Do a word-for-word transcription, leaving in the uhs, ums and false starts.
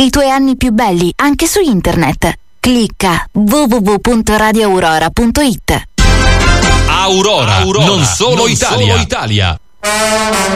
i tuoi anni più belli anche su internet. Clicca w w w punto radio aurora punto it. Aurora, Aurora, non solo non Italia. Solo Italia.